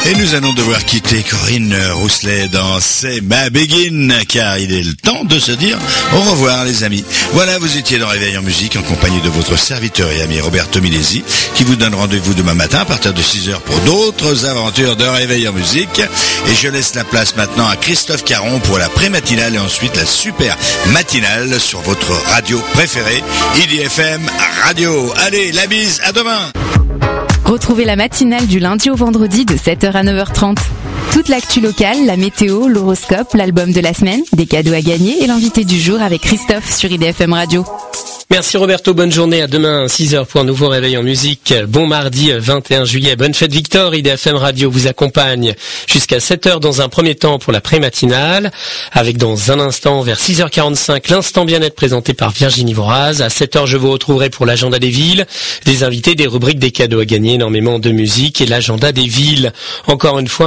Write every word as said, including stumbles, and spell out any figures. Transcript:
Et nous allons devoir quitter Corinne Rousselet dans C'est ma Begin, car il est le temps de se dire au revoir les amis. Voilà, vous étiez dans Réveil en musique en compagnie de votre serviteur et ami Roberto Milesi, qui vous donne rendez-vous demain matin à partir de six heures pour d'autres aventures de Réveil en musique. Et je laisse la place maintenant à Christophe Caron pour la pré-matinale et ensuite la super matinale sur votre radio préférée, I D F M Radio. Allez, la bise, à demain. Retrouvez la matinale du lundi au vendredi de sept heures à neuf heures trente. Toute l'actu locale, la météo, l'horoscope, l'album de la semaine, des cadeaux à gagner et l'invité du jour avec Christophe sur I D F M Radio. Merci Roberto, bonne journée, à demain six heures pour un nouveau réveil en musique. Bon mardi vingt et un juillet, bonne fête Victor, I D F M Radio vous accompagne jusqu'à sept heures dans un premier temps pour la pré-matinale, avec dans un instant vers six heures quarante-cinq l'instant bien-être présenté par Virginie Voraz. À sept heures je vous retrouverai pour l'agenda des villes, des invités, des rubriques, des cadeaux à gagner, énormément de musique et l'agenda des villes. Encore une fois,